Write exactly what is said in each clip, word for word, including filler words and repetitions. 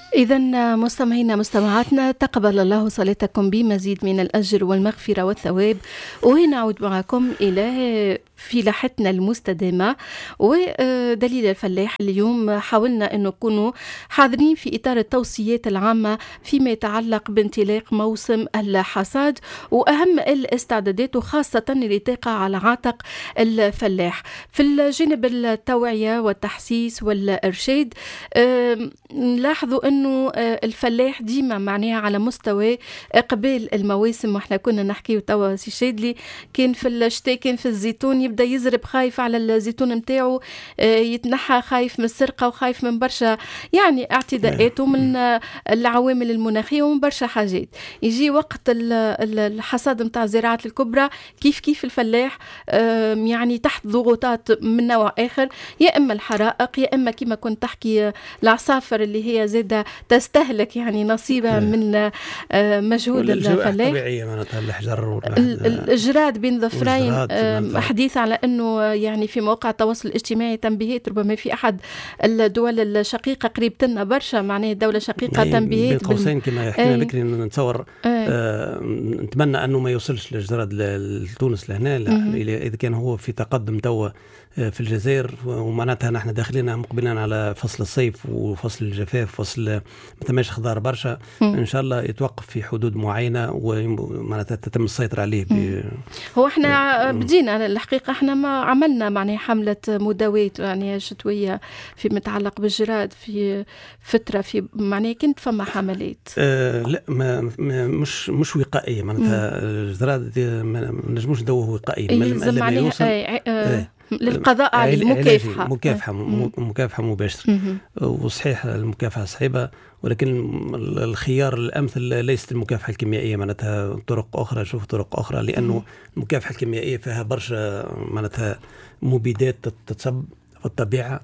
إذن مستمعينا مستمعاتنا، تقبل الله صلاتكم بمزيد من الأجر والمغفرة والثواب. ونعود معكم إلى فلاحتنا المستدامة ودليل الفلاح. اليوم حاولنا أن نكونوا حاضرين في إطار التوصيات العامة فيما يتعلق بانطلاق موسم الحصاد وأهم الاستعدادات، وخاصة اللي تقع على عاتق الفلاح في الجانب التوعية والتحسيس والإرشاد. نلاحظوا أنه الفلاح ديما معناها على مستوى قبل المواسم، وإحنا كنا نحكي توا سي شادلي كان في الشتاء كان في الزيتون يبدأ يزرب خايف على الزيتون متاعه، يتنحى خايف من السرقة وخايف من برشا يعني اعتداءات ومن العوامل المناخية ومن برشا حاجات. يجي وقت الحصاد متاع الزراعات الكبرى كيف كيف الفلاح يعني تحت ضغوطات من نوع آخر، يا إما الحرائق يا إما كما كنت تحكي العصافر اللي هي زادة تستهلك يعني نصيبها من مجهود الفلاح. الطبيعية معناتها الحجر الجراد بين ظفرين. حديث على أنه يعني في مواقع التواصل الاجتماعي تنبيهات، ربما في أحد الدول الشقيقة قريب لنا برشا، معناه الدولة شقيقة تنبيهات بين قوسين كما حكينا بكري. نتصور آه نتمنى أنه ما يوصلش الجراد لتونس لهنا، إذا كان هو في تقدم توا في الجزائر، ومعناتها نحن داخلين مقبلين على فصل الصيف وفصل الجفاف، فصل ما تماش خضار برشا. ان شاء الله يتوقف في حدود معينه ومعناتها تتم السيطره عليه. هو احنا بدينا الحقيقه، احنا ما عملنا معناها حمله مداواه يعني شتويه في متعلق بالجراد في فتره، في معناها كنت فما حملات آه لا ما مش مش وقائيه، معناتها الجراد ما نجموش ندوه وقائيا لما يوصل آه آه للقضاء على المكافحة مكافحة مكافحة مباشرة. وصحيح المكافحة صعبة، ولكن الخيار الأمثل ليست المكافحة الكيميائية، معناتها طرق أخرى، شوف طرق أخرى، لأنه المكافحة الكيميائية فيها برشا معناتها مبيدات تتصب في الطبيعة،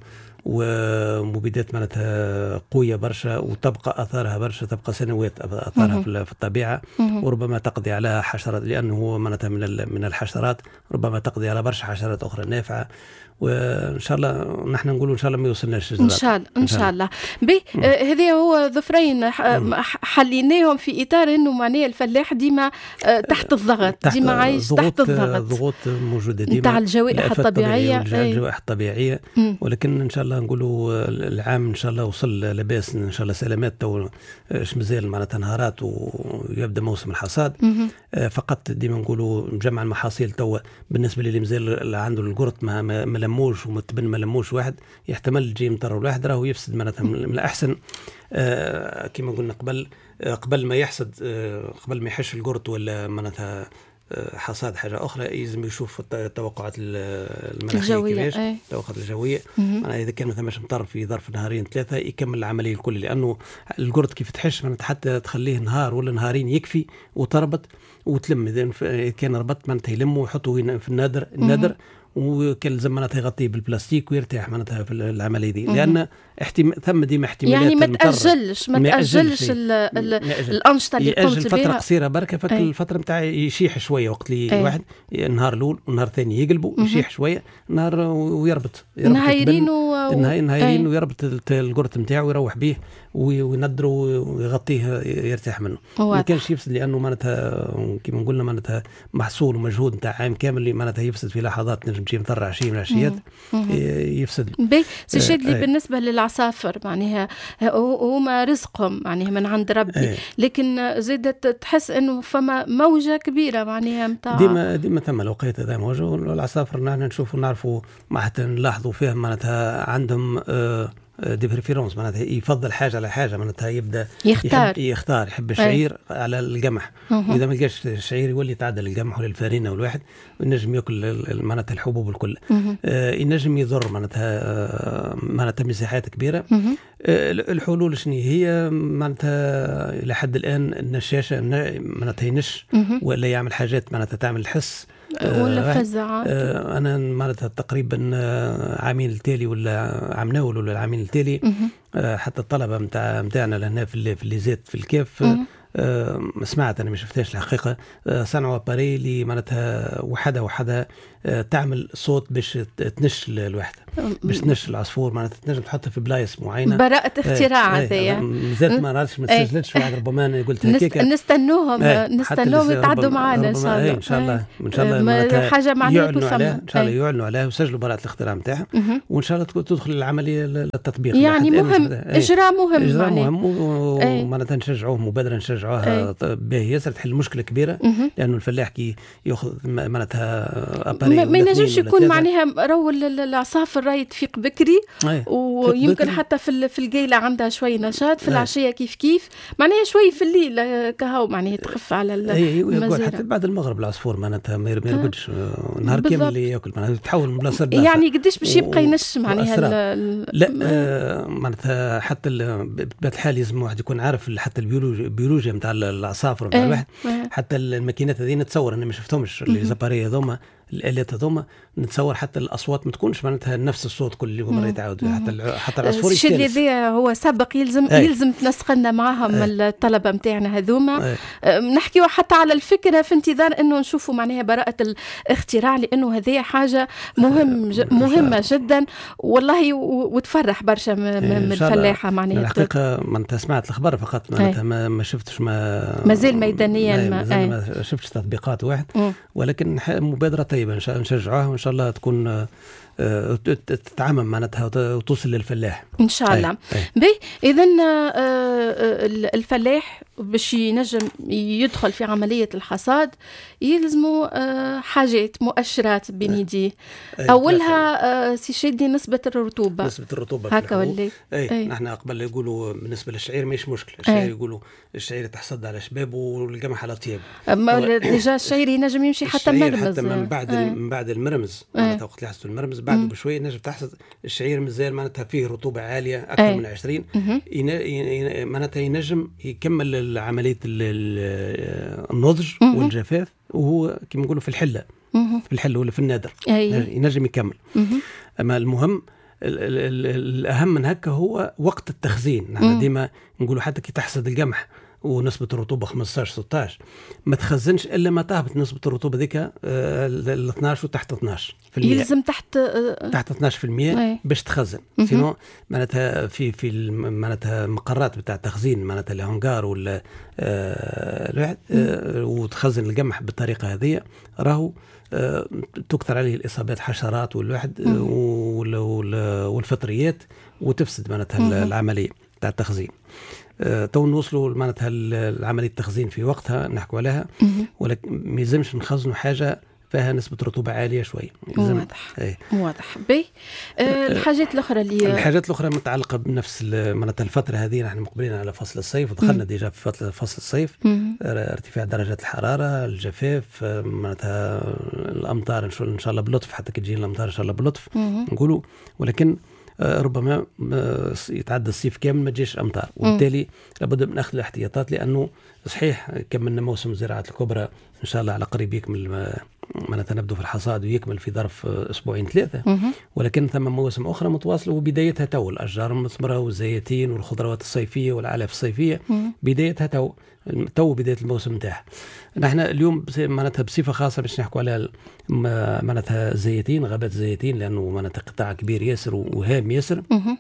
ومبيدات معناتها قوية برشا، وتبقى أثارها برشا، تبقى سنوات أثارها في الطبيعة، وربما تقضي على حشرات، لأنه هو معناتها من من الحشرات، ربما تقضي على برشا حشرات أخرى نافعة. وإن شاء الله نحن نقول إن شاء الله ما يوصلناش إن شاء الله إن شاء الله. بي آه هذا هو ظفرين حليناهم في إطار إنه معناه الفلاح ديما آه تحت الضغط، ديما عايش تحت الضغط، ضغوط موجودة ديما تاع الجوائح الطبيعية الجوائح الطبيعية. ولكن إن شاء الله نقولوا العام إن شاء الله وصل لباس إن شاء الله سلامات. تو إيش مازال معناتها نهارات ويبدأ موسم الحصاد. آه فقط ديما نقولوا مجمع المحاصيل تو بالنسبة للي مازال عنده القرط ما, ما ملموش ومتبن ملموش واحد، يحتمل يجي مطر واحد راهو يفسد معناتها من الأحسن. آه كما قلنا قبل آه قبل ما يحصد آه قبل ما يحش القرط ولا معناتها آه حصاد حاجة أخرى، يلزم يشوف التوقعات المناخية كيفاش، التوقعات الجوية. معناتها إذا كان مثلا مش مطر في ظرف نهارين ثلاثة يكمل العملية الكل، لأنه القرط كيف تحش معناتها حتى تخليه نهار ولا نهارين يكفي وتربط وتلم. إذا كان ربط معناتها يلمه ويحطه في النادر النادر وكل زمانات يغطيه بالبلاستيك ويرتاح معناتها في العمليه دي، لان احتم... ثم ديما احتمالات يعني ما تاجلش ما تاجلش الانشطه اللي قمت بها، فتره قصيره بركه، فك الفتره نتاع يشيح شويه وقت اللي الواحد النهار الاول والنهار الثاني يقلبوا يشيح شويه نهار ويربط نهايرين و... نهايرين ويربط القرط نتاعو ويروح به ويندره ويغطيه يرتاح منه. ما كانش يفسد، لانه معناتها كما قلنا معناتها محصول ومجهود نتاع عام كامل اللي معناتها يفسد في لحظات، نجم تجي مطر عشيه من العشيات يفسد. بي سي شادلي بالنسبه للعصافر معناها هما رزقهم معناها من عند ربي، ايه. لكن زادت تحس انه فما موجه كبيره معناها نتاع ديما ديما ثم الوقيته ذا موجه. والعصافر نحن نشوفوا نعرفوا ما حتى نلاحظوا فيها معناتها عندهم آه دي بريفيرونس، معناتها يفضل حاجه على حاجه، معناتها يبدا يختار يحب يختار يحب الشعير أي. على القمح. واذا ما لقاش الشعير يولي يتعدل القمح ولا الفارينه والواحد ينجم ياكل معناتها الحبوب الكل. آه ينجم يضر معناتها آه معناتها مساحات كبيره. آه الحلول شنو هي؟ معناتها لحد الان النشاشه معناتها ينش ولا يعمل حاجات معناتها تعمل الحس ولا فزعات. آه انا معناتها تقريبا عامين التالي ولا عام ناول ولا العامين التالي آه حتى الطلبه نتاع نتاعنا لهنا في اللي زاد في الكاف آه سمعت انا ما شفتهاش الحقيقه آه صنعوا اباري اللي معناتها وحده وحده آه تعمل صوت باش تنش الوحده. باش تنشر العصفور معناتها تنجم تحطها في بلايص معينه. براءة اختراع هذايا مازالت ما نعرفش ما تسجلتش واحد ربما قلت هكاك نستنوهم نستنوهم يتعدوا معنا ان شاء الله. ان شاء الله ان شاء الله حاجه معناها يعلنوا عليها ان شاء الله يعلنوا عليها ويسجلوا براءة الاختراع نتاعها وان شاء الله تدخل العمليه للتطبيق. يعني مهم اجراء مهم اجراء مهم ومعناتها نشجعوه مبادره نشجعوها باهي ياسر تحل مشكله كبيره لانه الفلاح كي ياخذ معناتها اباري ما ينجمش يكون معناها رو العصافر راهي تفيق بكري ويمكن حتى في في القيله عندها شوي نشاط في العشيه كيف كيف معناها شوي في الليل كهو معناها تخف على المزارع. حتى بعد المغرب العصفور معناتها ما يرقدش نهار كامل اللي ياكل معناتها تحول من بلاصه لبلاصه. يعني قديش باش يبقى ينش معناها لا آه معناتها حتى بطبيعه الحال لازم واحد يكون عارف حتى البيولوجيا نتاع العصافر نتاع الواحد. حتى الماكينات هذه نتصور انا ما شفتهمش اللي زباريه هذوما الالات هذوما نتصور حتى الاصوات ما تكونش معناتها نفس الصوت كل يوم يتعاود حتى حتى العصفور الشيء اللي هو سبق يلزم أي. يلزم تنسق لنا معاهم أي. الطلبه نتاعنا هذوما نحكيوا حتى على الفكره في انتظار انه نشوفوا معناها براءه الاختراع لانه هذه حاجه مهم ج... مهمه جدا والله وتفرح برشا من الفلاحه معناها. الحقيقه معناتها سمعت الاخبار فقط معناتها ما, ما شفتش ما مازال ميدانيا ما, ما, ما شفتش تطبيقات واحد م. ولكن مبادره طيبه ان شاء الله نشجعوها وان شاء الله تكون تتعامل معناتها وتوصل للفلاح ان شاء الله. بي اذا الفلاح باش ينجم يدخل في عمليه الحصاد يلزموا حاجات مؤشرات بين يديه. اولها سي شادي نسبه الرطوبه نسبه الرطوبه هكا ولا اي, أي. نحن قبل يقولوا بالنسبه للشعير ماهيش مشكله الشعير يقولوا الشعير تحصد على شبابه والقمح على طياب. اما ديجا الشعير ينجم يمشي حتى المرمز حتى من بعد أي. من بعد المرمز معناتها وقت اللي يحصدوا المرمز بعده بشويه نجم تحصد الشعير مازال معناتها فيه رطوبه عاليه اكثر أي. من عشرين معناتها ينجم يكمل عمليه النضج والجفاف وهو كما نقولوا في الحله في الحله ولا في النادر أي. ينجم يكمل. اما المهم الاهم من هكا هو وقت التخزين. نحن ديما نقولوا حتى كي تحصد القمح ونسبة الرطوبة خمسة عشر ستة عشر ما تخزنش إلا ما تهبط نسبة الرطوبة ذيك ال اثنا عشر وتحت اثنا عشر في المية. يلزم تحت تحت اثنا عشر في المية باش تخزن. سينو معناتها في في معناتها مقرات بتاع التخزين معناتها الهنغار ولا آه آه وتخزن القمح بالطريقة هذه راهو آه تكثر عليه الإصابات حشرات والواحد آه والفطريات وتفسد معناتها العملية بتاع التخزين. أه تو نوصلوا معناتها العملية التخزين في وقتها نحكوا عليها ولكن ما يلزمش نخزنوا حاجة فيها نسبة رطوبة عالية شوي. واضح ايه. واضح بي أه الحاجات الأخرى اللي الحاجات الأخرى متعلقة بنفس معناتها الفترة هذه نحن مقبلين على فصل الصيف ودخلنا ديجا في فصل الصيف. ارتفاع درجات الحرارة الجفاف معناتها الأمطار إن شاء الله بلطف حتى كي تجينا الأمطار إن شاء الله بلطف نقولوا ولكن ربما يتعدى الصيف كامل ما تجيش أمطار وبالتالي لابد من أخذ الاحتياطات لأنه صحيح كملنا موسم الزراعة الكبرى إن شاء الله على قريب يكمل معناتها نبدو في الحصاد ويكمل في ظرف أسبوعين ثلاثة ولكن ثم مواسم أخرى متواصلة وبدايتها تو الأشجار المثمرة والزيتين والخضروات الصيفية والأعلاف الصيفية بدايتها تو تو بداية الموسم نتاعها. نحن اليوم معناتها بصفة خاصة باش نحكوا على معناتها الزيتين غابات الزيتين لأنه معناتها قطاع كبير ياسر وهام ياسر.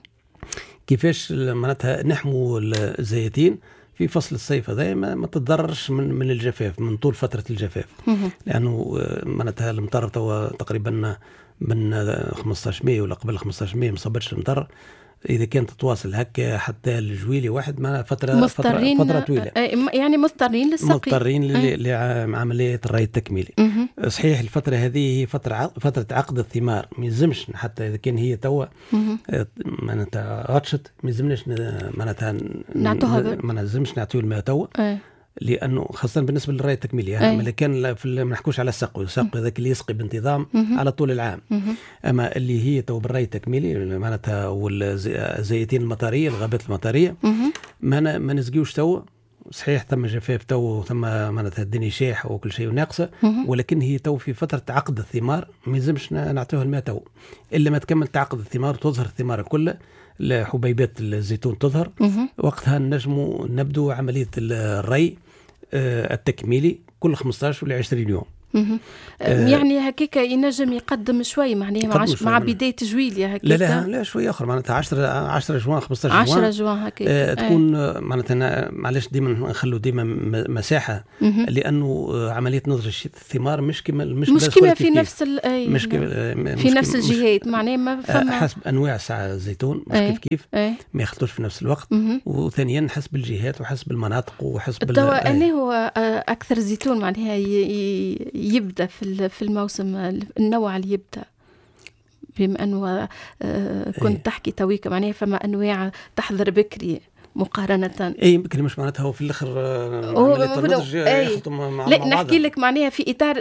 كيفاش معناتها نحموا الزيتين في فصل الصيف هذا ما, ما تتضررش من من الجفاف من طول فترة الجفاف لأنه معناتها المطر توا تقريبا من خمسة عشر مايو ولا قبل خمسة عشر مايو ما صبتش المطر. إذا كانت تتواصل هكا حتى الجويلي واحد مع فترة فترة, فترة طويلة يعني مضطرين للسقي مضطرين لعملية الري التكميلي. صحيح الفترة هذه هي فترة فترة عقد الثمار ما يلزمش حتى إذا كان هي توا معناتها غطشت ما يلزمناش معناتها نعطوها ما نلزمش نعطيو الماء توا لانه خاصه بالنسبه للري التكميلي اما كان ما نحكوش على السقي السقي ذاك اللي يسقي بانتظام على طول العام. اما اللي هي تو بالري التكميلي معناتها والزيتين المطريه الغابات المطريه ما ما نسقيوش تو. صحيح ثم جفاف تو ثم معناتها الدنيا شاحه وكل شيء ناقصه ولكن هي تو في فتره عقد الثمار ما يلزمش نعطيوها الماء تو الا ما تكمل تعقد الثمار وتظهر الثمار كلها حبيبات الزيتون تظهر وقتها نجموا نبدو عمليه الري التكميلي كل خمسة عشر ولا عشرين يوم آه يعني هكاك ينجم يقدم شوي معناها مع, مع بداية جويلية هكاك. لا لا لا شوي آخر معناتها عشرة عشرة جوان خمسة عشر جوان عشرة جوان هكاك آه تكون آه. معناتها معلش ديما نخلو ديما مساحة مه. لأنه عملية نضج الثمار مش كما مش, مش كما في نفس مش كما في نفس الجهات معناها ما فما حسب أنواع ساعة الزيتون مش أي. كيف كيف أي. ما يخلطوش في نفس الوقت مه. وثانيا حسب الجهات وحسب المناطق وحسب الدواء أنه هو أكثر زيتون معناها يبدأ في في الموسم النوع اللي يبدأ بما أنه كنت تحكي تويك معناها فما أنواع تحضر بكري مقارنة. اي بكري مش معناتها هو في الاخر عملية النضج يخلطوا مع لا نحكي لك معناها في اطار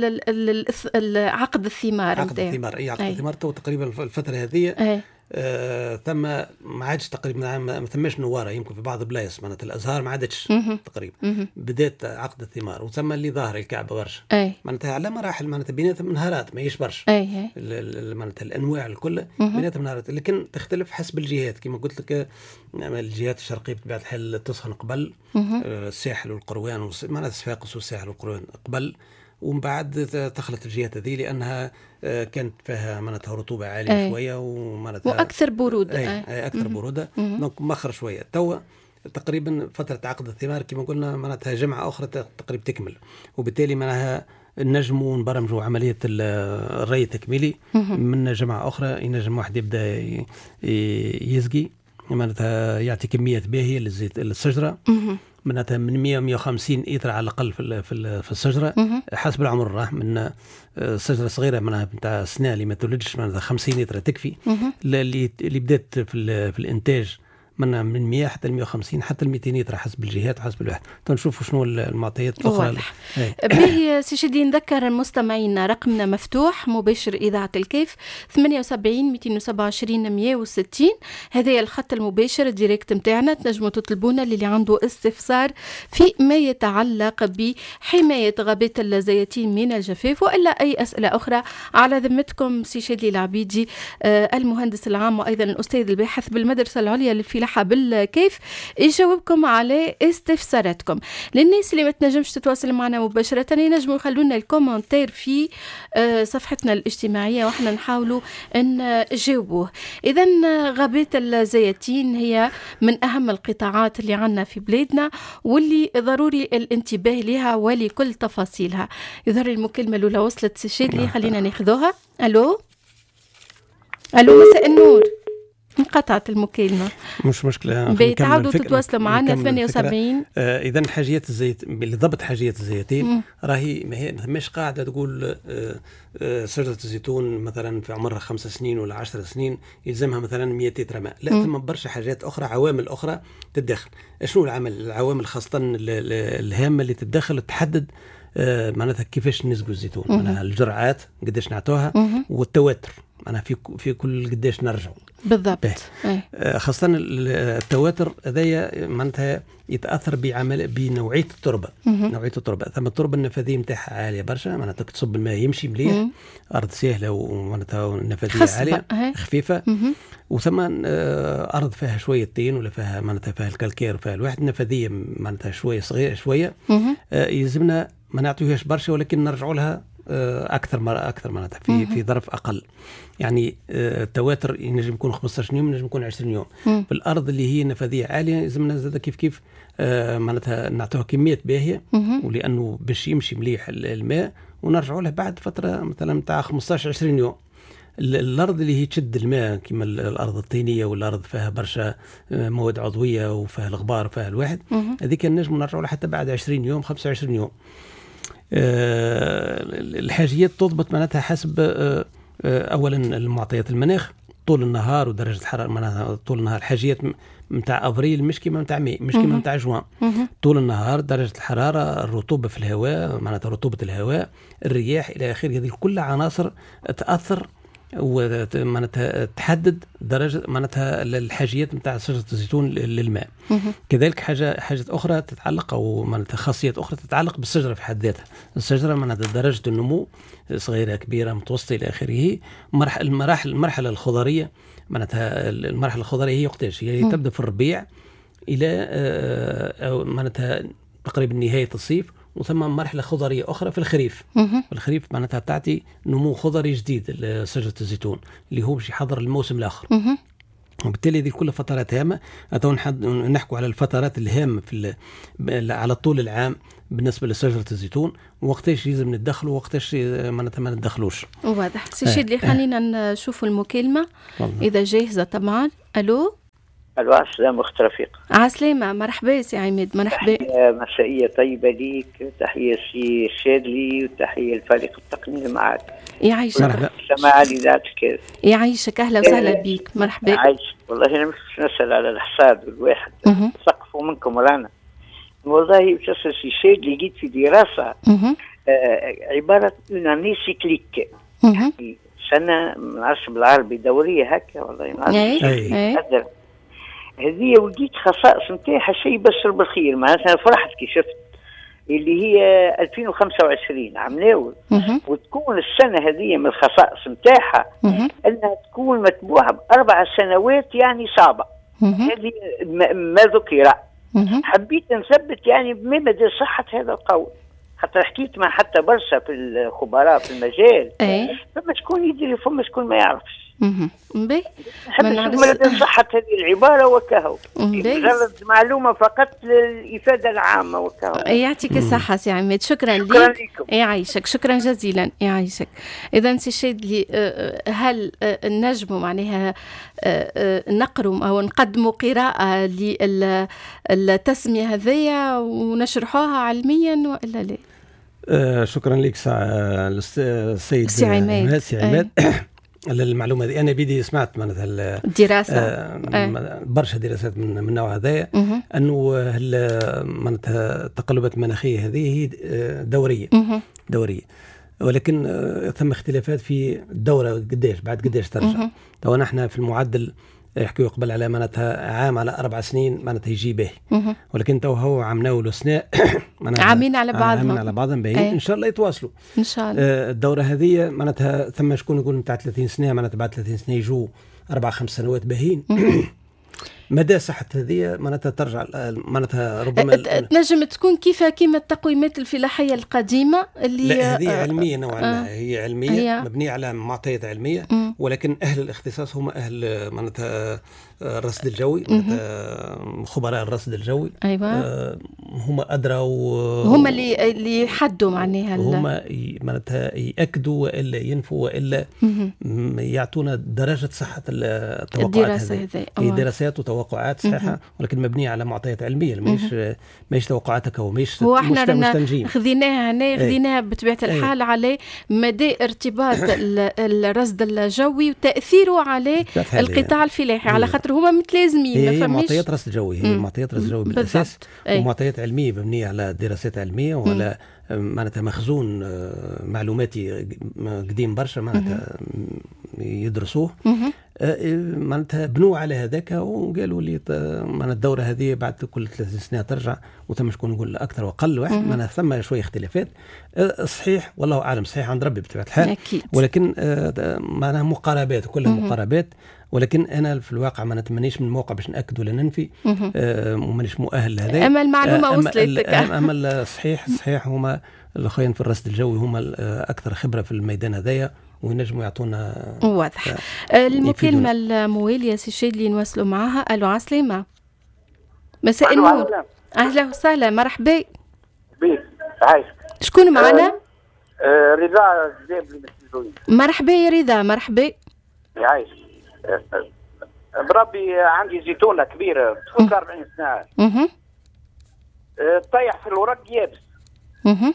عقد الثمار. عقد الثمار اي عقد الثمار تو تقريبا الفترة هذه آه ثم ما عادش تقريبا ما ثماش نواره يمكن في بعض البلايص معناتها الازهار ما عادتش تقريبا بدات عقد الثمار وثم اللي ظاهر الكعبه برشا معناتها على مراحل معناتها بيناتهم نهارات ما هيش برشا معناتها الانواع الكل بيناتهم نهارات لكن تختلف حسب الجهات كما قلت لك الجهات الشرقيه بطبيعه الحال تسخن قبل آه الساحل والقروان معناتها صفاقس والساحل والقروان قبل ومن بعد تخلط الجهات هذه لانها كانت فيها معناتها رطوبه عاليه أي. شويه ومعناتها واكثر بروده أي. أي اكثر بروده دونك مخر شويه توا تقريبا فتره عقد الثمار كما قلنا معناتها جمعه اخرى تقريبا تكمل وبالتالي معناها نجموا نبرمجوا عمليه الري التكميلي من جمعه اخرى ينجم واحد يبدا يسقي معناتها يعطي كميات باهيه للزيت للشجره معناتها من مية ومية وخمسين إيتر على الأقل في في الشجرة حسب العمر راه من شجرة صغيرة معناها نتاع سنة اللي ما تولدش معناتها خمسين إيتر تكفي اللي اللي بدات في في الإنتاج من من مية حتى مية وخمسين حتى مئتين لتر حسب الجهات وحسب الواحد. تنشوفوا شنو المعطيات الاخرى. باهي سي شدي نذكر المستمعين رقمنا مفتوح مباشر اذاعه الكيف ثمانية وسبعين مئتين وسبعة وعشرين مئة وستين. هذا الخط المباشر الديريكت نتاعنا، تنجموا تطلبونا اللي عنده استفسار في ما يتعلق بحمايه غابات الزيتين من الجفاف والا اي اسئله اخرى على ذمتكم. سي شدي العبيدي المهندس العام وايضا الاستاذ الباحث بالمدرسه العليا للفلاحه بالكيف يجاوبكم على استفساراتكم. للناس اللي ما تنجمش تتواصل معنا مباشره ينجموا يخلونا الكومنتير في صفحتنا الاجتماعيه واحنا نحاولوا ان نجاوبوه. اذا غابات الزيتين هي من اهم القطاعات اللي عندنا في بلادنا واللي ضروري الانتباه لها ولكل تفاصيلها. يظهر المكالمه الاولى وصلت سي شادلي، خلينا ناخذوها. الو الو مساء النور. انقطعت المكالمة، مش مشكلة، بتعاودوا تتواصلوا معنا ثمانية وسبعين. آه إذا حاجيات الزيت لضبط حاجيات الزيتين راهي مش قاعدة تقول آه آه شجرة الزيتون مثلا في عمرها خمس سنين ولا عشر سنين يلزمها مثلا مية لتر ماء، لا ثم برشا حاجات أخرى عوامل أخرى تتدخل. شنو العمل العوامل خاصة الهامة اللي تتدخل تحدد آه معناتها كيفاش نسقوا الزيتون، معناها الجرعات قداش نعطوها والتواتر أنا في في كل قداش نرجعوا بالضبط. خاصة التواتر هذايا معناتها يتأثر بعمل بنوعية التربة. مه. نوعية التربة، ثم التربة النفاذية نتاعها عالية برشا، معناتها تصب الماء يمشي مليح. مه. أرض سهلة ومعناتها نفاذية عالية أه. خفيفة. مه. وثم أرض فيها شوية طين ولا فيها معناتها فيها الكالكير وفيها الواحد نفاذية معناتها شوية صغيرة شوية. مه. يلزمنا ما نعطيوهاش برشا ولكن نرجعوا لها أكثر مرة أكثر معناتها في مم. في ظرف أقل. يعني التواتر ينجم يكون خمسة عشر يوم ينجم يكون عشرين يوم. مم. في الأرض اللي هي نفاذية عالية لازمنا زاد كيف كيف آه معناتها نعطوها كمية باهية، ولأنه باش يمشي مليح الماء ونرجعوا له بعد فترة مثلا نتاع خمسة عشر عشرين يوم. الأرض اللي هي تشد الماء كما الأرض الطينية والأرض فيها برشا مواد عضوية وفيها الغبار وفيها الواحد، هذيك النجم نرجعوا له حتى بعد عشرين يوم خمسة وعشرين يوم. أه الحاجيات تضبط معناتها حسب أه اولا المعطيات المناخ طول النهار ودرجه الحراره، معناتها طول النهار حاجيات نتاع ابريل مش كيما نتاع ماي مش كيما نتاع جوان. طول النهار درجه الحراره، الرطوبه في الهواء معناتها رطوبه الهواء، الرياح الى اخره، هذه كلها عناصر تاثر ومعناتها تحدد درجه معناتها الحاجيات نتاع شجره الزيتون للماء. كذلك حاجه حاجات اخرى تتعلق او معناتها خاصيات اخرى تتعلق بالشجره في حد ذاتها. الشجره معناتها درجه النمو صغيره كبيره متوسطه الى اخره. مرحله المراحل المرحله الخضريه معناتها المرحله الخضريه هي وقتاش هي تبدا في الربيع الى معناتها تقريبا نهايه الصيف وثم مرحلة خضرية أخرى في الخريف. الخريف معناتها تعطي نمو خضري جديد لشجرة الزيتون اللي هو باش يحضر الموسم الآخر. وبالتالي هذه كل فترات هامة. نحكوا على الفترات الهامة في على طول العام بالنسبة لشجرة الزيتون، ووقتاش يلزم ندخلوا ووقتاش معناتها ما ندخلوش. واضح. سي شادلي خلينا نشوفوا المكالمة إذا جاهزة طبعا. ألو الو، السلام اخت رفيق. عسلامة، مرحبا سي عماد. مرحبا. تحية مسائية طيبة ليك، تحية سي شادلي، وتحية الفريق التقني اللي معك. يعيشك. مرحبا. سماع لي ذاتك. يعيشك، أهلا وسهلا بيك. مرحبا. يعيشك. والله أنا مش نسأل على الحصاد والواحد سقفوا منكم ورانا. والله بتصل سي شادلي لقيت في دراسة آه عبارة عن سيكليك، يعني سنة ما نعرفش بالعربي دورية هكا، والله ما نعرفش هذه، ولقيت خصائص نتاعها شيء يبشر بالخير. معناتها فرحت كي شفت اللي هي ألفين وخمسة وعشرين عملاوي، وتكون السنة هذه من الخصائص نتاعها أنها تكون متبوعة بأربع سنوات يعني صعبة. هذه ما ذكر. حبيت نثبت يعني بما مدى صحة هذا القول، حتى حكيت مع حتى برشا في الخبراء في المجال، فما شكون يدري فما شكون ما يعرفش. باهي نحب نشوف مدى صحة هذه العبارة وكهو، مجرد معلومة فقط للإفادة العامة وكهو. يعطيك الصحة سي عماد، شكرا لك. شكرا لكم. يعيشك، شكرا جزيلا. يعيشك. إذا سي شادلي، هل نجموا معناها نقروا أو نقدموا قراءة للتسمية هذية ونشرحوها علميا وإلا لا؟ آه شكرا لك السيد سي عماد. سي عماد المعلومه دي. انا بدي سمعت معناتها الدراسه آه برشا دراسات من من النوع هذايا، انه معناتها التقلبات المناخيه هذه هي دوريه دوريه ولكن ثم اختلافات في الدوره قداش بعد قداش ترجع. تو نحن في المعدل يحكوا يقبل على معناتها عام على أربع سنين معناتها يجي به، ولكن تو هو عمناه الأثناء عامين على بعضهم عامين على بعضهم باهيين. إن شاء الله يتواصلوا إن شاء الله. آه الدورة هذه معناتها ثم شكون يقول نتاع ثلاثين سنة، معناتها بعد ثلاثين سنة يجوا أربع خمس سنوات باهين. مدى صحة هذه معناتها ترجع معناتها ربما تنجم تكون كيف كيما التقويمات الفلاحية القديمة اللي لا هذه علمية نوعا ما. هي علمية هي مبنية على معطيات علمية، م. ولكن أهل الاختصاص هم أهل معناتها الرصد الجوي، معناتها خبراء الرصد الجوي. أيوة. آه هم أدرى هم اللي اللي يحدوا معناها هم معناتها يأكدوا وإلا ينفوا وإلا يعطونا درجة صحة التوقعات هذه. هي دراسات وتوقعات صحيحة ولكن مبنية على معطيات علمية، ماهيش ماهيش توقعاتك أو ماهيش مستنجين. خذيناها هنا خذيناها بطبيعة الحال على مدى ارتباط الرصد الجوي وتأثيره على القطاع الفلاحي، على خاطر هما متلازمين. هي, هي معطيات رصد جوي، هي معطيات رصد جوي بالأساس، ومعطيات علمية مبنية على دراسات علمية وعلى معناتها مخزون معلوماتي قديم برشا معناتها يدرسوه. معناتها بنوا على هذاك وقالوا لي معناتها الدورة هذه بعد كل ثلاث سنين ترجع، وتم شكون يقول أكثر وأقل واحد. معناتها ثم شوية اختلافات صحيح والله أعلم، صحيح عند ربي بطبيعة الحال أكيد. ولكن معناها مقاربات كلها مقاربات، ولكن أنا في الواقع ما نتمنيش من موقع باش نأكد ولا ننفي ومانيش مؤهل لهذا. أما المعلومة أما وصلتك. أما الصحيح صحيح هما الأخوين في الرصد الجوي هما الأكثر خبرة في الميدان هذايا وينجموا يعطونا واضح. المكالمة الموالية سي شادلي نواصلوا معها. ألو عسلامة. مساء النور. أهلا وسهلا. مرحبا بيك. عايش. شكون معنا؟ أه رضا جابلي من مرحبا يا رضا. مرحبا. عايش. أه أه بربي عندي زيتونة كبيرة تفوت أربعين سنة. اها. أه طيح في الورق يابس. اها.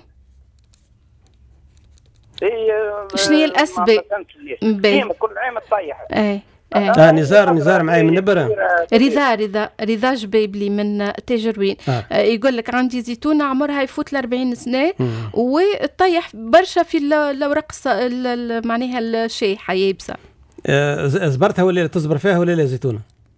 شنو هي الأسباب؟ ديما كل عام تطيح. اي ايه. اه نزار نزار معي من نبرة. رضا رضا رضا جبيبلي من تاجروين. آه. آه يقول لك عندي زيتونة عمرها يفوت ل أربعين سنة وتطيح برشا في الأوراق معناها الشايحة يابسة. آه زبرتها ولا تصبر فيها ولا لا زيتونة؟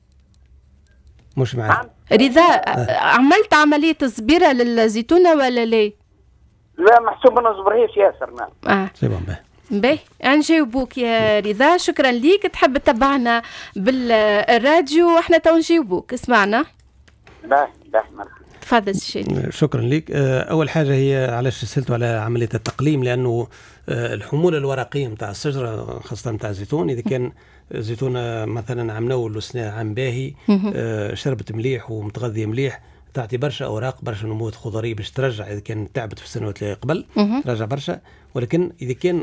مش معي. رضا آه. عملت عملية صبيرة للزيتونة ولا لا؟ لا محسوب ما نصبرهاش ياسر. نعم. اه سي بون. باهي نجاوبوك يا رضا، شكرا ليك. تحب تتبعنا بالراديو واحنا تو نجاوبوك. اسمعنا. باهي باهي مرحبا. تفضل سي. شكرا لك. اول حاجه هي علاش سالتوا على عمليه التقليم، لانه الحموله الورقيه نتاع الشجره خاصه نتاع الزيتون، اذا كان زيتونه مثلا عام نول وسنه عام باهي شربت مليح ومتغذيه مليح، تعطي برشا اوراق برشا نموات خضريه باش ترجع اذا كان تعبت في السنوات اللي قبل ترجع برشا. ولكن اذا كان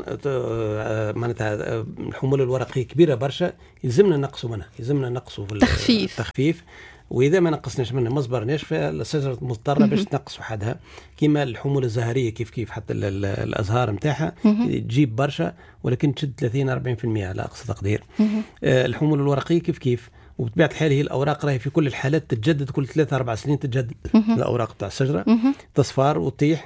معناتها الحموله الورقيه كبيره برشا يلزمنا نقصوا منها، يلزمنا نقصوا في التخفيف. التخفيف. واذا ما نقصناش منها ما صبرناش فالشجره مضطره باش تنقص وحدها. كيما الحموله الزهريه كيف كيف حتى الازهار نتاعها تجيب برشا ولكن تشد ثلاثين أربعين بالمئة على اقصى تقدير. آه الحموله الورقيه كيف كيف، وبطبيعه الحال هي الاوراق راهي في كل الحالات تتجدد، كل ثلاثة أربع سنين تتجدد الاوراق تاع الشجره تصفار وتطيح.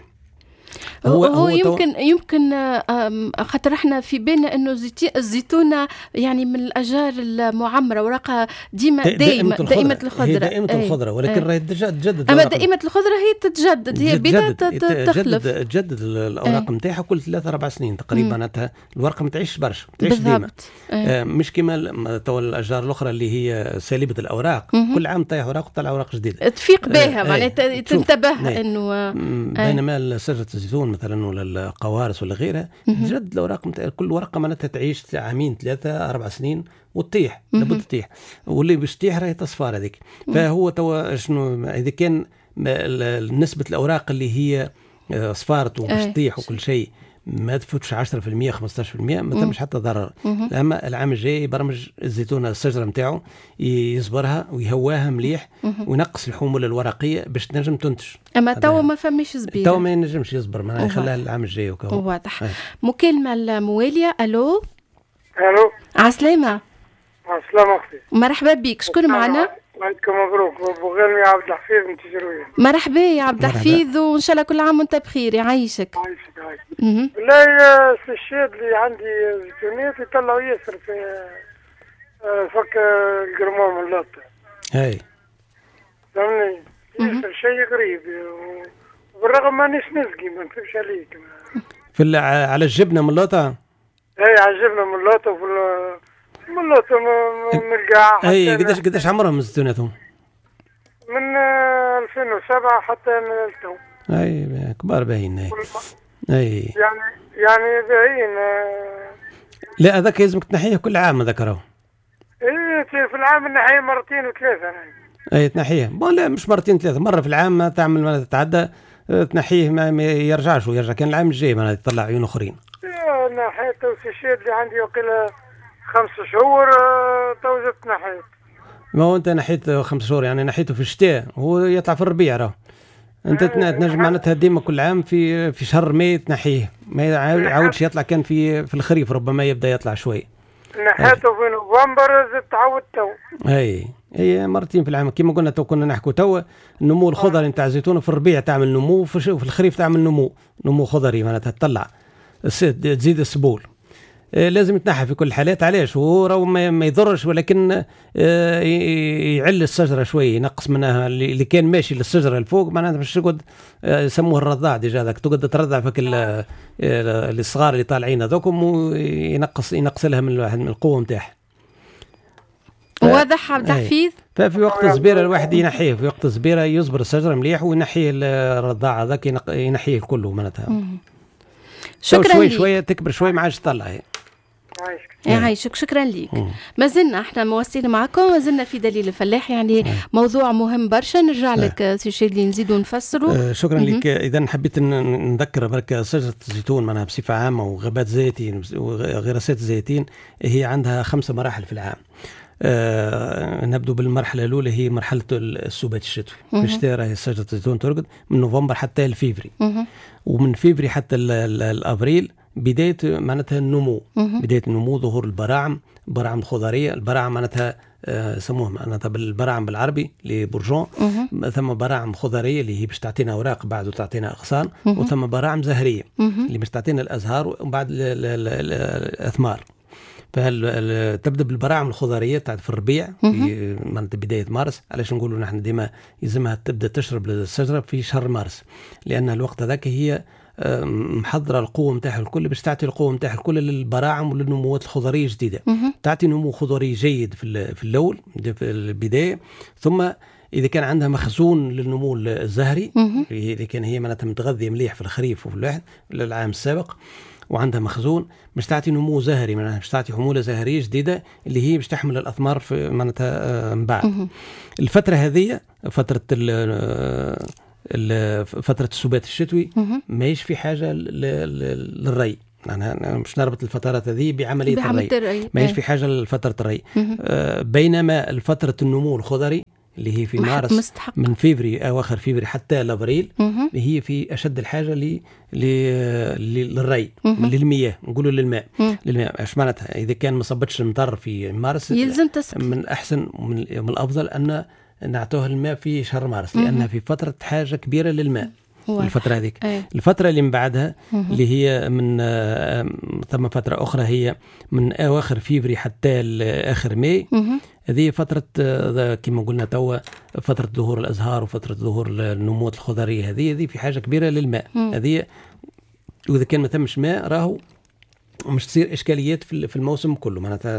هو, هو يمكن تو... يمكن خاطر احنا في بالنا انه الزيتونه يعني من الاشجار المعمره ورقها ديما دائمه دائمه الخضره، هي دائمه ايه. الخضره ولكن راهي تتجدد. اما دائمه الخضره هي تتجدد، هي بدايه تخلف تجدد الاوراق نتاعها كل ثلاثة أربع سنين تقريبا. معناتها الورقه ما تعيش برشا، تعيش ديما. آه مش كيما تو الاشجار الاخرى اللي هي سالبه الاوراق، مم. كل عام طيح اوراق وطلع اوراق جديده تفيق بها. آه معناتها تنتبه انه بينما شجره الزيتون مثلا ولا القوارص ولا غيرها تجدد الاوراق متاع كل ورقه معناتها تعيش عامين ثلاثه اربع سنين وتطيح، لابد تطيح، واللي باش تطيح راهي تصفار هذيك. فهو توا شنو اذا كان نسبه الاوراق اللي هي صفارت وباش تطيح وكل شيء ما تفوتش عشرة بالمئة خمسة عشر بالمئة ما تمش حتى ضرر. اما العام الجاي يبرمج الزيتونه الشجره نتاعو يصبرها ويهواها مليح وينقص الحموله الورقيه باش تنجم تنتج. اما تو ما فماش صبير، تو ما ينجمش يصبر، ما يخليها العام الجاي وكهو. واضح. مكالمه المواليه. الو الو عسلامه. عسلامه اختي. مرحبا بك، شكون معنا؟ عيدكم مبروك. ابو غالي عبد الحفيظ من تجرويه. مرحبا يا عبد الحفيظ، وان شاء الله كل عام وانت بخير. يعيشك. يعيشك يعيشك. بالله الشيد اللي عندي زيتونات يطلعوا ياسر في فك القرمام اللوطه. اي فهمني ياسر شيء غريب، وبالرغم مانيش نسقي ما نكذبش عليك. في على الجبنه من اللوطه. اي على الجبنه من اللوطه وفي من اللوطه من القاع. اي قداش قداش عمرهم زيتوناتهم؟ من ألفين وسبعة حتى اليوم. اي كبار باهين. اي اي يعني يعني باهين. لا هذاك لازمك تنحيه كل عام هذاك راهو. اي في العام نحيه مرتين وثلاثه. اي تنحيه بون لا مش مرتين ثلاثه، مره في العام ما تعمل ما تتعدى تنحيه ما يرجعش ويرجع. كان العام الجاي ما يطلع عيون اخرين. نحيت الشيد اللي عندي وقيل خمس شهور تو زدت نحيت. ما هو انت نحيت خمس شهور يعني نحيته في الشتاء هو يطلع في الربيع راه. انت تنجم معناتها ديما كل عام في في شهر ماي تنحيه، ما يعاودش يطلع. كان في في الخريف ربما يبدا يطلع شوي. نحيته في نوفمبر زدت عاود تو. اي هي مرتين في العام كيما قلنا تو كنا نحكوا تو النمو الخضري نتاع الزيتون في الربيع تعمل نمو وفي الخريف تعمل نمو نمو خضري معناتها تطلع تزيد السبول. لازم يتنحى في كل الحالات. علاش هو راهو ما يضرش ولكن يعل الشجره شوي، ينقص منها اللي كان ماشي للشجره الفوق معناتها باش تقعد يسموه الرضاع ديجا هذاك تقعد ترضع فيك الصغار اللي طالعين هذوكم وينقص ينقص لها من القوه نتاعها. واضح عبد الحفيظ. ففي وقت الزبيره الواحد ينحيه، في وقت الزبيره يصبر الشجره مليح وينحيه الرضاع هذاك ينحيه كله معناتها. شكرا شوي ليك. شويه تكبر شوي ما عادش تطلع هي. يعيشك. شكرا ليك. ما زلنا احنا مواصلين معكم، ما زلنا في دليل الفلاح يعني مم. موضوع مهم برشا. نرجع لك سي شادلي نزيدوا نفسروا. آه شكرا لك. اذا حبيت نذكر برك شجره الزيتون معناها بصفه عامه وغابات زيتين وغراسات الزيتين هي عندها خمسه مراحل في العام. آه نبدو بالمرحله الاولى هي مرحله السبات الشتوي. في الشتاء راهي شجره الزيتون ترقد من نوفمبر حتى الفيفري، ومن فيفري حتى الابريل بدايه معناتها النمو. مم. بدايه النمو ظهور البراعم، براعم خضريه. البراعم معناتها آه سموه معناتها بالبراعم بالعربي اللي برجون. ثم براعم خضريه اللي هي باش تعطينا اوراق بعد وتعطينا اغصان. مم. وثم براعم زهريه مم. اللي باش تعطينا الازهار وبعد الاثمار. فتبدا بالبراعم الخضريه تاعت في الربيع في معناتها بدايه مارس. علاش نقولوا نحن ديما يلزمها تبدا تشرب الشجره في شهر مارس، لان الوقت هذاك هي محضره القوه نتاعها الكل باش تعطي القوه نتاعها الكل للبراعم وللنموات الخضريه الجديده. تعطي نمو خضري جيد في في الاول في البدايه، ثم اذا كان عندها مخزون للنمو الزهري اللي كان هي معناتها متغذيه مليح في الخريف وفي الواحد العام السابق وعندها مخزون باش تعطي نمو زهري، معناتها باش تعطي حموله زهريه جديده اللي هي باش تحمل الاثمار في معناتها من بعد. الفتره هذه فتره فتره السبات الشتوي ماهيش في حاجه للري، أنا مش نربط الفترات هذه بعملية الري، الري. ما هيش في حاجة لفترة الري. آه بينما الفترة النمو الخضري اللي هي في مارس مستحق. من فيفري أواخر فيفري حتى لأبريل هي في أشد الحاجة ل... ل... للري للمياه، نقولوا للماء للماء. ايش معناتها؟ إذا كان ما صبتش المطر في مارس يلزم تسقي. من أحسن ومن من الأفضل أن نعطوها الماء في شهر مارس لأنها في فترة حاجة كبيرة للماء. الفترة هذيك أيه. الفترة اللي من بعدها مه. اللي هي من آه ثم فترة أخرى هي من أواخر فيفري حتى آخر ماي، هذه فترة آه كما قلنا توا فترة ظهور الأزهار وفترة ظهور النموات الخضرية، هذه هذه في حاجة كبيرة للماء هذه، وإذا كان ما تمش ماء راهو مش تصير إشكاليات في الموسم كله، معناتها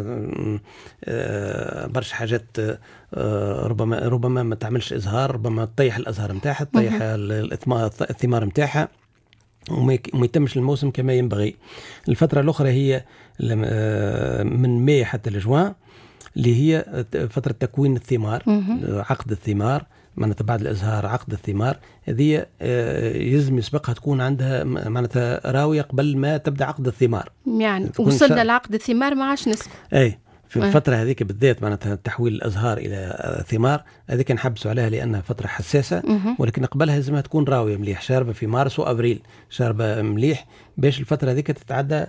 برشا حاجات ربما ربما ما تعملش إزهار، ربما تطيح الأزهار متاعها، تطيح الثمار متاعها وما يتمش الموسم كما ينبغي. الفترة الأخرى هي من ماي حتى لجوان اللي هي فترة تكوين الثمار، عقد الثمار، معناتها بعد الازهار عقد الثمار، هذه يلزم يسبقها تكون عندها معناتها راويه قبل ما تبدا عقد الثمار. يعني وصلنا لعقد الثمار ما عادش نسبق. اي في الفتره هذيك بالذات معناتها تحويل الازهار الى ثمار هذيك نحبسوا عليها لانها فتره حساسه، ولكن قبلها لازمها تكون راويه مليح، شاربه في مارس وابريل، شاربه مليح باش الفتره هذيك تتعدى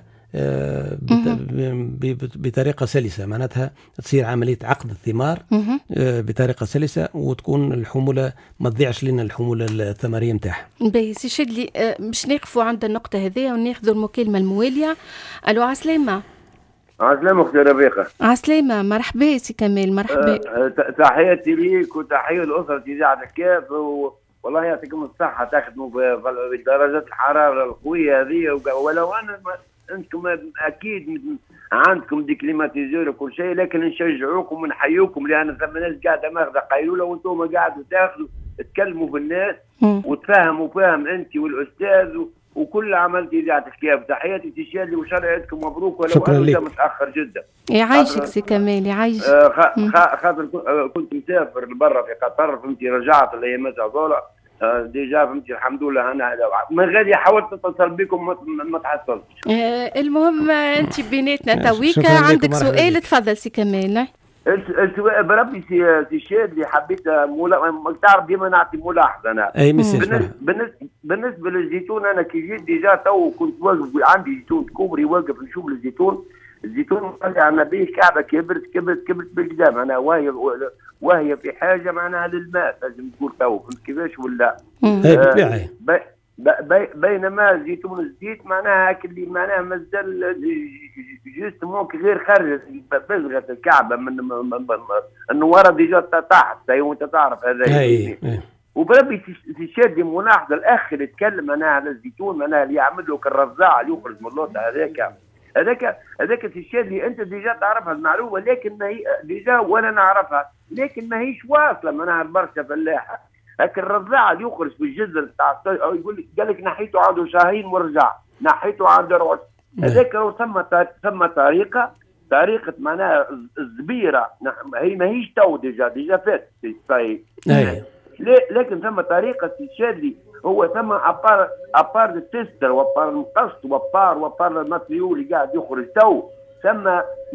بطريقة سلسة، معناتها تصير عملية عقد الثمار بطريقة سلسة وتكون الحمولة ما تضيعش لنا الحمولة الثمارية متاعها. باهي سي شدلي مش نقفوا عند النقطة هذه وناخذوا المكالمة الموالية. ألو عسلامة. عسلامة أختي ربيقة. عسلامة، مرحبا سي كمال. مرحبا. أه تحياتي ليك وتحية لأسرتي إذاعة الكاف، والله يعطيكم الصحة تخدموا بدرجات الحرارة القوية هذه، ولو أنا انتم اكيد عندكم دي كليماتيزور وكل شيء، لكن نشجعوكم ونحيوكم لان ثم ناس قاعده ماخذه قيلوله وانتم قاعدوا تاخذوا تكلموا بالناس وتفهموا فهم انت والاستاذ وكل عملتي اذاعه الكاف. تحياتي تشالي وشرعتكم مبروك، ولو انا متاخر جدا. يعيشك سي كمال يعيش. خاطر كنت مسافر لبرا في قطر، فهمتي رجعت الايامات هذولا ديجا، فهمتي الحمد لله. انا من غادي حاولت اتصل بكم ما تحصلتش. آه المهم انت بيناتنا تويكا عندك سؤال، تفضل سي كمال. السؤال بربي سي سي شادلي حبيت مولا... تعرف ديما نعطي ملاحظه انا. اي بالنسبه بالنسبه للزيتون انا كي جيت ديجا تو كنت واقف عندي زيتون كوبري واقف نشوف الزيتون، الزيتون عندنا به كعبه كبرت كبرت كبرت بالقدام، انا وهي وهي في حاجه معناها للماء لازم تقول تو كيفاش ولا بالطبيعه. آه بينما زيتون الزيت معناها اللي معناها مازال جست ممكن غير خرج بزغه الكعبه من انه ورا ديجا تحت وانت تعرف هذا. وبربي تشادي ملاحظه الاخ اللي يتكلم معناها على الزيتون معناها اللي يعمل له كالرزاع اللي يخرج من اللوطه هذاك هذاك هذاك الشادي انت ديجا تعرفها المعلومه، لكن ما هي ديجا ولا نعرفها، لكن ما هيش واصله معناها برشا فلاحه. لكن الرزاع اللي يخرج في الجزر تاع يقول لك قال لك نحيته عنده شهرين ورجع، نحيته عنده روح هذاك لو ثم ثم طريقه طريقه معناها الزبيره هي ما هيش تو ديجا ديجا فات صحيح، لكن ثم طريقه الشادي هو ثم ابار ابار التستر وابار المقص وابار وابار المطيول اللي قاعد يخرج تو ثم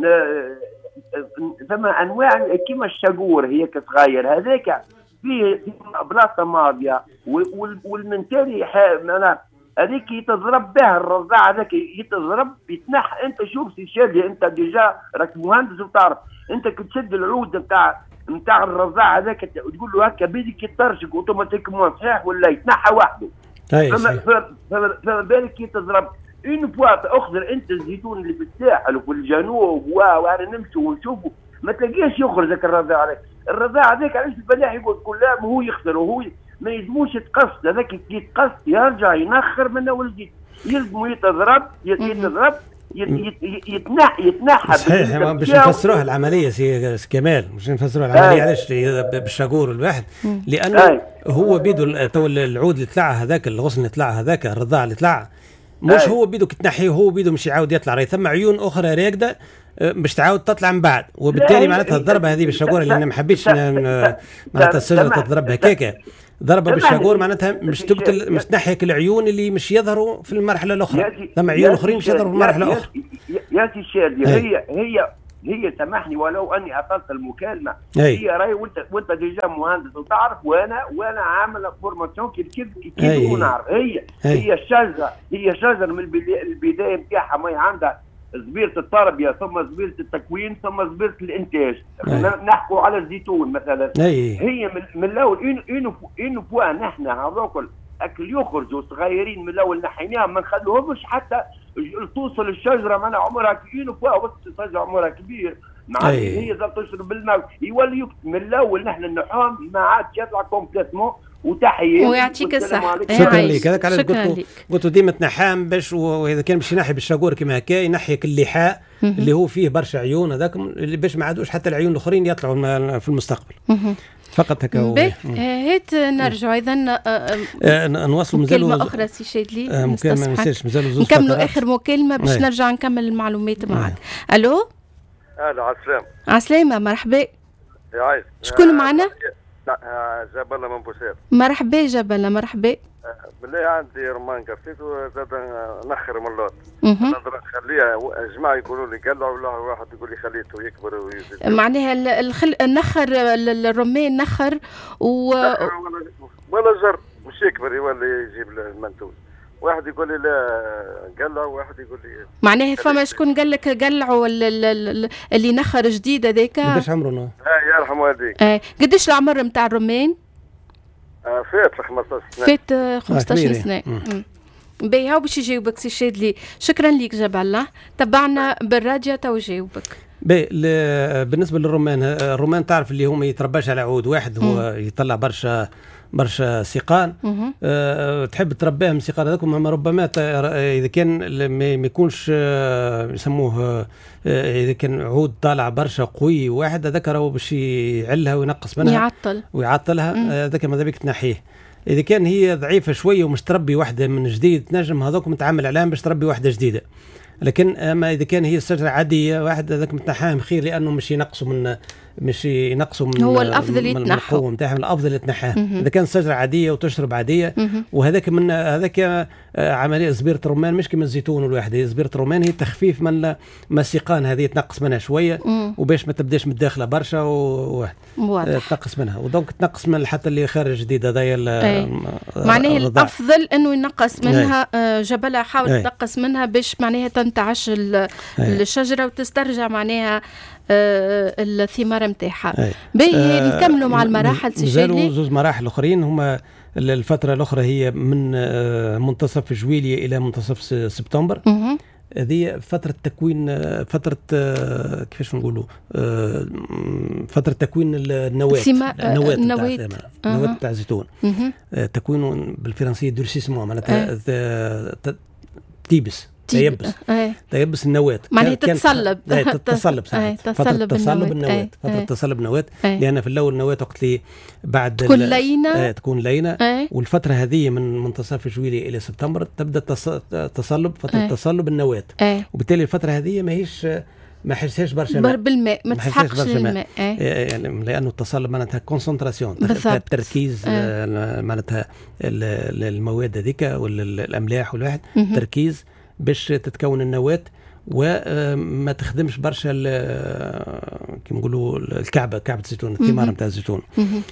ثم انواع كيما الشجور هي كصغير هذاك في بلاصه ماضيه والمنتالي انا هذيك يتضرب بها الرضاع هذاك يتضرب يتنح. انت شوف سي شادي انت ديجا راك مهندس وتعرف انت كتشد العود نتاع نتاع الرضاع هذاك وتقول له هكا بيدك يترشق اوتوماتيكمون صحيح ولا يتنحى وحده. فما بالك كي تضرب اون فوا اخضر انت الزيتون اللي في الساحل وفي الجنوب وانا نمشوا ونشوفوا ما تلاقيش يخرج ذاك الرضاع هذاك. الرضاع هذاك علاش الفلاح يقول كلام هو يخسر وهو ما يلزموش يتقص، هذاك يتقص يرجع ينخر منه ولدي يلزموا يتضرب يتضرب يتنحى يتنحى صحيح. باش نفسروها العمليه سي كمال، باش نفسروها العمليه علاش بالشاقور الواحد، لانه هو بيدو تو العود اللي طلع هذاك، الغصن اللي طلع هذاك، الرضاع اللي طلع مش هو بيدو كتنحيه، هو بيدو مش يعاود يطلع، راهي ثم عيون اخرى راكده باش تعاود تطلع من بعد، وبالتالي معناتها الضربه هذه بالشاقور اللي انا ما حبيتش معناتها السجره تضرب هكاكا، ضربه بالشاقور معناتها مش تقتل، مش تنحيك العيون اللي مش يظهروا في المرحله الاخرى، ثم عيون اخرين مش يظهروا في المرحله الاخرى. يا سي شادي، هي هي هي سامحني ولو اني اطلت المكالمه، هي راهي وانت وانت ديجا مهندس وتعرف، وانا وانا عامل فورماسيون كيف كيف كيف ونعرف، هي هي الشجره هي شجره من البدايه نتاعها، ما عندها زبيرة التربية ثم زبيرة التكوين ثم زبيرة الإنتاج. نحكوا على الزيتون مثلا، هي من الأول إنه إنه فوا نحن هذوك أكل يخرجوا صغيرين من الأول نحيناهم ما نخلوهمش حتى توصل الشجرة معنا عمرها إنه فوا وسط الشجرة عمرها كبير، مع هي ذات تشرب بالماء يولي من الأول نحن نحوم ما عاد يطلع كومبليتمون. وتحيه ويعطيك الصحة. شكرا لك. هذاك علاش قلت قلت ديما تنحام باش، واذا كان باش ينحي بالشاقور كما هكا ينحيك اللحاء اللي هو فيه برشا عيون هذاك اللي باش ما عادوش حتى العيون الاخرين يطلعوا في المستقبل. فقط هكا. هيت نرجع اذا نواصلوا كلمة اخرى سي شادلي، مكالمة ما نسالش مازالوا زوج نكملوا اخر مكالمة باش نرجع نكمل المعلومات معك. الو. الو على السلامة. على السلامة، مرحبا. يا عايز. شكون معنا؟ جبلة من بوسير. مرحبا جبلة، مرحبا. بالله عندي رمان كرتيت وزاد نخر من اللوط. نقدر نخليها جماعة يقولوا لي قال ولا واحد يقول لي خليته يكبر ويزيد. معناها الخل النخر الرمان نخر و ولا جر مش يكبر يولي يجيب المنتوج. واحد يقول لي لا قلع، وواحد يقول لي معناها فما شكون قال لك قلعوا اللي نخر جديد هذاك؟ قداش عمره؟ اه يرحم والديك. اه قداش العمر نتاع الرمان؟ آه فات خمسطاش سنة. فات خمسطاش سنة. باهي هاو باش يجاوبك سي شادلي. شكرا ليك جبلة، تبعنا بالراديو تو يجاوبك. باهي بالنسبة للرمان، الرمان تعرف اللي هو ما يترباش على عود واحد، هو يطلع برشا برشا سيقان. أه تحب تربيها من سيقان هذاك، ربما اذا كان ما يكونش يسموه اذا كان عود طالع برشا قوي واحد، هذاك راهو باش يعلها وينقص منها يعطل ويعطلها، هذاك ماذا بك تنحيه. اذا كان هي ضعيفه شويه ومش تربي واحده من جديد، تنجم هذوك متعامل عليهم باش تربي واحده جديده. لكن اما اذا كان هي الشجره عاديه واحد، هذاك متنحاهم خير، لانه مش ينقصوا من مش ينقصوا من هو الافضل يتنحوا، القوه نتاعهم الافضل يتنحاه. اذا كان الشجره عاديه وتشرب عاديه، وهذاك من هذاك عمليه زبيره الرمان مش كما الزيتون الواحد، هي زبيره الرمان هي تخفيف من السيقان هذه، تنقص منها شويه وباش ما تبداش من الداخله برشا وتنقص منها، ودونك تنقص من حتى اللي خارج جديد هذايا معناه الافضل انه ينقص منها. جبلها حاول تنقص منها باش معناها تنتعش الشجره وتسترجع معناها الثمار نتاعها. باهي نكملوا مع المراحل سي شادلي. زوج مراحل اخرين هما الفتره الاخرى هي من منتصف جويلية الى منتصف سبتمبر. هذه فترة تكوين، فترة كيفاش نقولوا، فترة تكوين النواة النواة النواة النواة تاع الزيتون. تكوين بالفرنسية دورسيسمون، معناتها تيبس تيبس تيبس النواة، معناها تتصلب تتصلب فترة تصلب النواة، فترة تصلب النواة، لأن في الأول النواة وقت لي بعد تكون لينة تكون لينة، والفترة هذه من منتصف جويلية إلى سبتمبر تبدأ تصلب، فترة تصلب النواة، وبالتالي الفترة هذه ماهيش ما حسهاش برشا ماء بالماء، ما تسحقش الماء، يعني لانه التصلب معناتها كونسنتراسيون، تركيز معناتها المواد هذيك والاملاح والواحد تركيز باش تتكون النواة وما تخدمش برشا كما نقولوا الكعبه، كعبه الزيتون، الثمار نتاع الزيتون.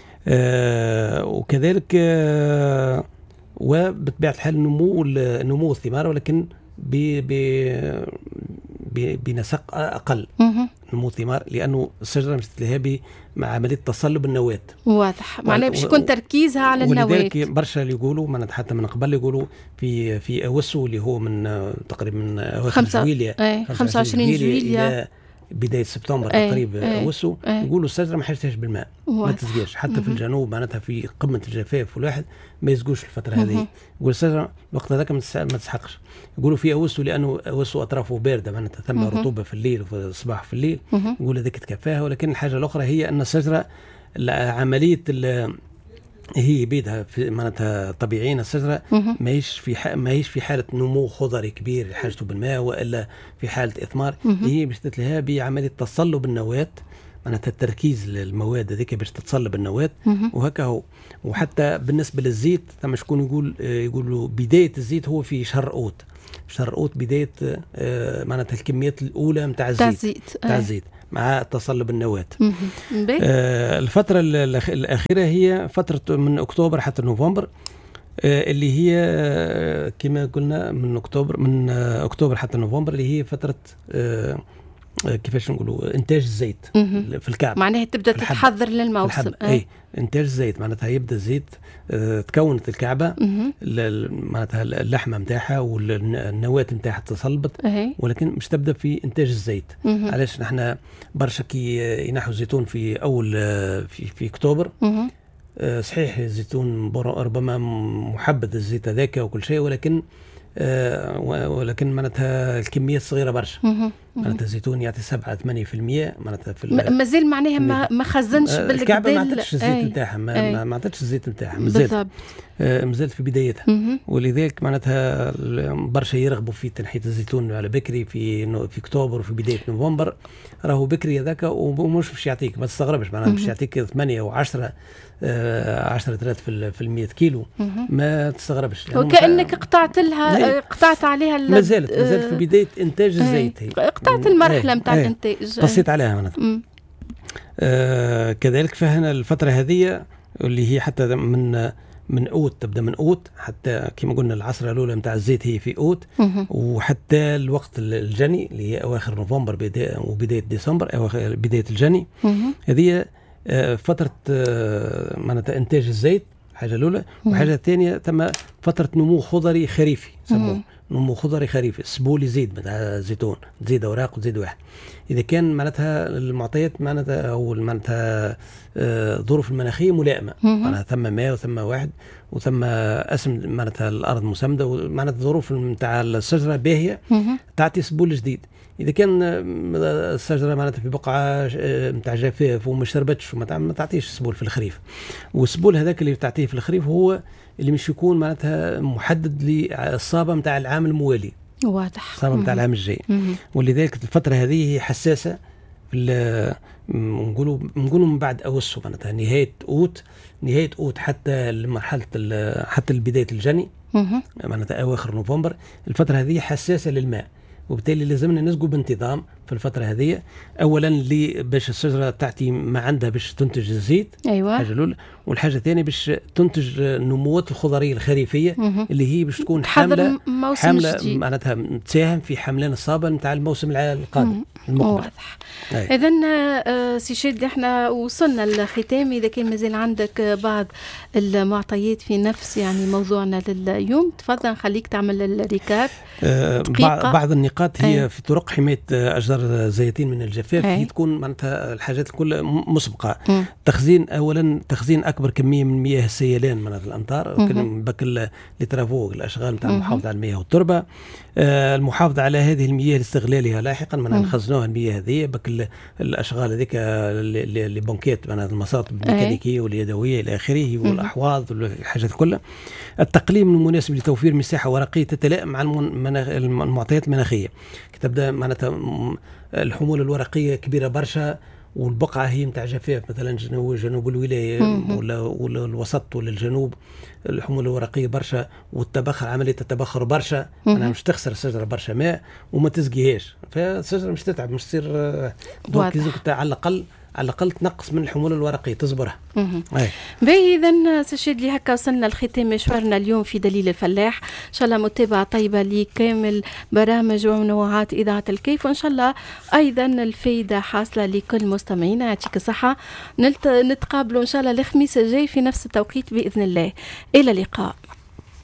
آه وكذلك آه وبطبيعه الحال نمو نمو الثمار، ولكن بنسق اقل نمو الثمار، لانه الشجره مش تلهي مع عمليه تصلب النواه. واضح، معناها باش يكون تركيزها على النواه. ولذلك برشا اللي يقولوا معناتها حتى من قبل يقولوا في في اوسو اللي هو من تقريبا من خمسة جويلية خمسة وعشرين جويلية بدايه سبتمبر أي. تقريبا اوسو يقولوا الشجره ما حاجتهاش بالماء ما تسقيش حتى م- في الجنوب معناتها في قمه الجفاف والواحد ما يسقوش الفتره هذه. يقول الشجره الوقت هذاك ما تسحقش. يقولوا في اوسو لانه اوسو اطرافه بارده معناتها ثم رطوبه في الليل وفي الصباح في الليل يقول هذيك تكفاها. ولكن الحاجه الاخرى هي ان الشجره عمليه هي بيدها في معناتها طبيعيا الشجره ماهيش في ح... ماهيش في حاله نمو خضري كبير حاجته بالماء والا في حاله اثمار. هي باش تتلها بعمليه تصلب النواه معناتها التركيز للمواد هذيك باش تتصلب النواه وهكا هو. وحتى بالنسبه للزيت ثم شكون يقول يقولوا بدايه الزيت هو في شهر اوت. شهر اوت بدايه معناتها الكميات الاولى نتاع الزيت نتاع الزيت مع تصلب النواة. آه الفترة الأخيرة هي فترة من أكتوبر حتى نوفمبر آه اللي هي آه كما قلنا من أكتوبر من آه أكتوبر حتى نوفمبر اللي هي فترة آه كيفاش نقولوا إنتاج الزيت في الكعب. معناها تبدأ تتحضر للموسم. أي آه. إنتاج الزيت معناتها يبدأ الزيت آه تكونت الكعبة معناتها اللحمة متاعها والنواة متاعها تصلبت أه. ولكن مش تبدأ في إنتاج الزيت. مه. علاش نحن برشا كي ينحوا الزيتون في أول في في أكتوبر آه صحيح الزيتون ربما محبذ الزيت هذاك وكل شيء ولكن آه ولكن معناتها الكميات صغيره برشا. معناتها الزيتون يعطي سبعة ثمانية في المية معناتها في مازال معناها ما ما خزنش آه الكعبه ما عطتش الزيت نتاعها ما, ما عطتش الزيت نتاعها مازال آه مازال في بدايتها. ولذلك معناتها برشا يرغبوا في تنحيه الزيتون على بكري في في اكتوبر وفي بدايه نوفمبر. راهو بكري هذاك ومش باش يعطيك ما تستغربش معناتها باش يعطيك ثمانية وعشرة عشرة آلاف في المية كيلو ما تستغربش وكأنك قطعت لها قطعت عليها ما زالت ما زالت في بداية إنتاج الزيت هي قطعت المرحلة نتاع الإنتاج قصيت عليها معناتها. آه كذلك فهنا الفترة هذه اللي هي حتى من من أوت تبدأ من أوت حتى كما قلنا العصرة الأولى نتاع الزيت هي في أوت وحتى الوقت الجني اللي هي أواخر نوفمبر وبداية ديسمبر أواخر بداية الجني هذه فترة معناتها إنتاج الزيت حاجة الأولى. وحاجة الثانية ثم فترة نمو خضري خريفي سموه نمو خضري خريفي السبول يزيد متاع الزيتون تزيد أوراق وتزيد واحد. إذا كان معناتها المعطيات معناتها أو معناتها الظروف المناخية ملائمة معناتها ثم ماء وثم واحد وثم اسم معناتها الأرض مسمدة ومعناتها الظروف نتاع الشجرة باهية تعطي سبول جديد. إذا كان الشجرة معناتها في بقعة نتاع جفاف وما شربتش وما تعطيش سبول في الخريف. والسبول هذاك اللي تعطيه في الخريف هو اللي مش يكون معناتها محدد للصابة نتاع العام الموالي واضح الصابة نتاع العام الجاي. ولذلك الفترة هذه هي حساسة في نقولوا نقولوا من بعد أوسو معناتها نهاية أوت نهاية أوت حتى لمرحلة حتى لبداية الجني معناتها أواخر نوفمبر. الفترة هذه حساسة للماء وبالتالي لازمنا نسقوا بانتظام في الفترة هذه. أولا اللي باش الشجرة تعطي ما عندها باش تنتج الزيت أيوة. الحاجة الأولى. والحاجة الثانية باش تنتج النموات الخضرية الخريفية مه. اللي هي باش تكون حاملة حاملة معناتها تساهم في حملان الصابة نتاع الموسم القادم المقبل. واضح. إذن آه سي شادي احنا وصلنا للختام. إذا كان مازال عندك بعض المعطيات في نفس يعني موضوعنا لليوم تفضل خليك تعمل الريكاب. آه بعض النقاط هي أي. في طرق حماية أشجار الزيتين من الجفاف أي. هي تكون معناتها الحاجات الكل مسبقة. م. تخزين أولا تخزين أكبر كمية من مياه السيلان من الأمطار بكل لترافو الأشغال نتاع المحافظة على المياه والتربة. آه المحافظة على هذه المياه لاستغلالها لاحقا من نخزنوها المياه هذه بكل الأشغال هذيك اللي بنكات من المصاطب الميكانيكية واليدوية إلى آخره والأحواض والحاجات كلها. التقليم المناسب لتوفير مساحة ورقية تتلائم مع المعطيات المناخية. تبدأ معناتها الحمولة الورقية كبيرة برشا والبقعة هي متاع جفاف مثلا جنوب جنوب الولاية ولا, ولا الوسط ولا الجنوب الحمولة الورقية برشا والتبخر عملية التبخر برشا. أنا مش تخسر الشجرة برشا ماء وما تسقيهاش فالشجرة مش تتعب مش تصير دونك لازم على الأقل على الأقل تنقص من الحمولة الورقية تصبرها. باهي إذن سشيد لي هكا وصلنا لختام مشوارنا اليوم في دليل الفلاح. إن شاء الله متابعة طيبة لكامل برامج ومنوعات إذاعة الكيف وإن شاء الله أيضا الفايدة حاصلة لكل مستمعينا. يعطيك الصحة. نتقابلوا إن شاء الله الخميس الجاي في نفس التوقيت بإذن الله. إلى اللقاء.